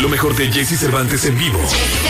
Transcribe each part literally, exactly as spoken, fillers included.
Lo mejor de Jesse Cervantes en vivo.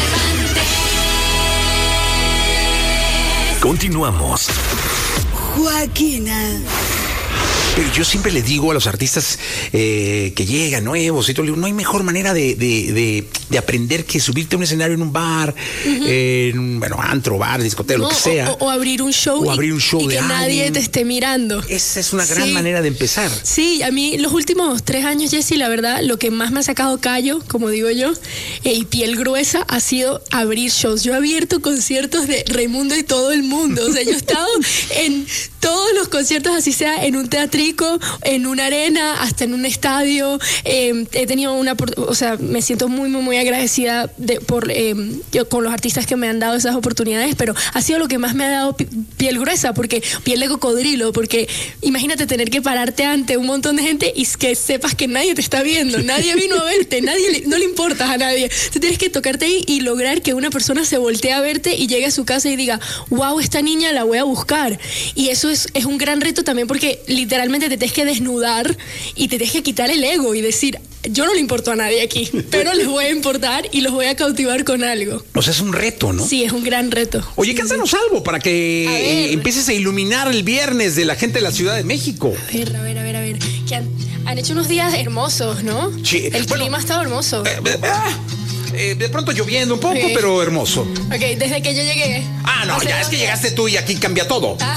Continuamos. Joaquina. Pero yo siempre le digo a los artistas eh, que llegan nuevos y todo, le digo, no hay mejor manera de, de, de, de aprender que subirte a un escenario en un bar, uh-huh. en un, bueno, antro, bar, discoteca, no, lo que sea. O, o abrir un show. O abrir un show y, y de que alguien. nadie te esté mirando. Esa es una gran sí. manera de empezar. Sí, a mí los últimos tres años, Jessy, la verdad, lo que más me ha sacado callo, como digo yo, eh, y piel gruesa, ha sido abrir shows. Yo he abierto conciertos de Raimundo y todo el mundo. O sea, yo he estado en todos los conciertos, así sea en un teatrico, en una arena, hasta en un estadio. Eh, he tenido una, o sea, me siento muy, muy, muy agradecida de, por, eh, yo, con los artistas que me han dado esas oportunidades, pero ha sido lo que más me ha dado pi- piel gruesa, porque piel de cocodrilo, porque imagínate tener que pararte ante un montón de gente y que sepas que nadie te está viendo, nadie vino a verte, nadie le, no le importas a nadie. Tú tienes que tocarte ahí y lograr que una persona se voltee a verte y llegue a su casa y diga, wow, esta niña la voy a buscar. Y eso es, es un gran reto también, porque literalmente te tienes que desnudar y te tienes que quitar el ego y decir, yo no le importo a nadie aquí, pero les voy a importar y los voy a cautivar con algo. O sea, es un reto, ¿no? Sí, es un gran reto. Oye, sí, cántanos sí. algo para que eh, empieces a iluminar el viernes de la gente de la Ciudad de México. A ver, a ver, a ver, a ver. Que han, han hecho unos días hermosos, ¿no? Sí. El bueno, clima ha estado hermoso. Eh, eh, eh, de pronto lloviendo un poco, Sí. pero hermoso. Ok, desde que yo llegué. Ah, no, ya es que llegaste tú y aquí cambia todo. Ah.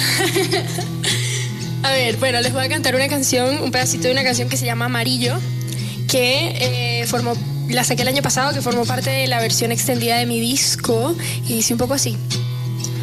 A ver, bueno, les voy a cantar una canción, un pedacito de una canción que se llama Amarillo, que eh, formó, la saqué el año pasado, que formó parte de la versión extendida de mi disco, y dice un poco así.